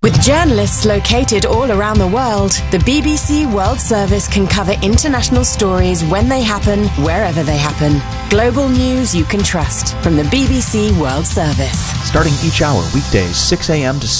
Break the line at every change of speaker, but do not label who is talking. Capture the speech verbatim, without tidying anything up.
With journalists located all around the world, the B B C World Service can cover international stories when they happen, wherever they happen. Global news you can trust from the B B C World Service.
Starting each hour weekdays six a m to